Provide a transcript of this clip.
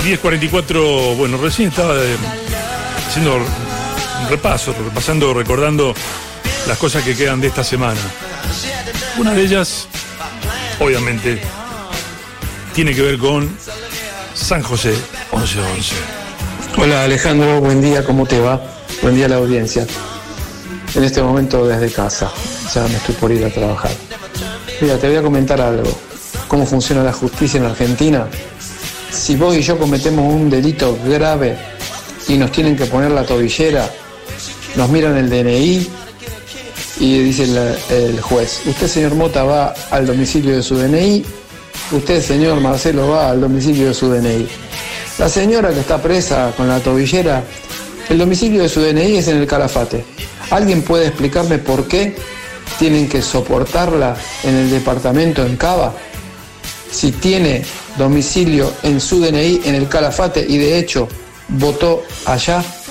10:44, bueno, recién estaba haciendo un repasando, recordando las cosas que quedan de esta semana. Una de ellas, obviamente, tiene que ver con San José 1111. Hola Alejandro, buen día, ¿cómo te va? Buen día a la audiencia. En este momento desde casa, ya me estoy por ir a trabajar. Mira, te voy a comentar algo. ¿Cómo funciona la justicia en Argentina? Si vos y yo cometemos un delito grave y nos tienen que poner la tobillera, nos miran el DNI y dice el juez: usted, señor Mota, va al domicilio de su DNI, usted, señor Marcelo, va al domicilio de su DNI. La señora que está presa con la tobillera, el domicilio de su DNI es en el Calafate. ¿Alguien puede explicarme por qué tienen que soportarla en el departamento en Cava? Si tiene domicilio en su DNI en el Calafate y de hecho votó allá.